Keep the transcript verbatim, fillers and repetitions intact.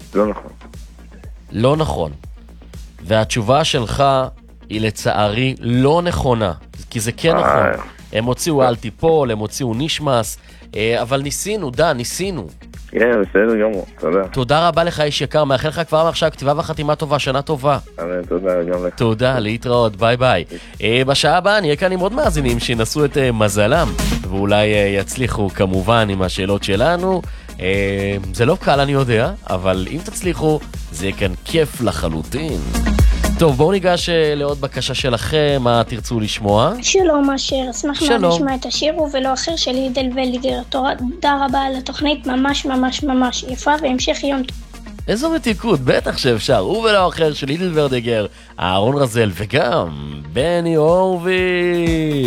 לא נכון. לא נכון. והתשובה שלך היא לצערי לא נכונה, כי זה כן נכון. הם הוציאו אל תיפול, הם הוציאו נשמס, אבל ניסינו, דן, ניסינו. כן, בסדר גמור, תודה. תודה רבה לך איש יקר, מאחל לך כבר מעכשיו כתיבה וחתימה טובה, שנה טובה. תודה גם לך. תודה, להתראות, ביי ביי. בשעה הבאה נהיה כאן עם עוד מאזינים שינסו את מזלם, ואולי יצליחו כמובן עם השאלות שלנו. זה לא קל אני יודע, אבל אם תצליחו זה יהיה כאן כיף לחלוטין. טוב, בואו ניגש לעוד בקשה שלכם, מה תרצו לשמוע? שלום אשר, אשמח מאוד לשמוע את השיר ולא אחר של לידל ולדיגר. תודה רבה על התוכנית, ממש ממש ממש יפה, והמשך יום טוב. איזו מתיקות, בטח שאפשר, הוא ולא אחר של לידל ולדיגר, אהרון רזל וגם בני הורוביץ.